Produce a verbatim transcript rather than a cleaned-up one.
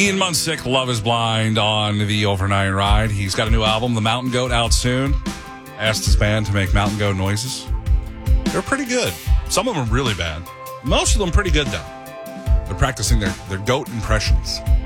Ian Munsick, Love is Blind on the overnight ride. He's got a new album, The Mountain Goat, out soon. Asked his band to make mountain goat noises. They're pretty good. Some of them really bad. Most of them pretty good, though. They're practicing their, their goat impressions.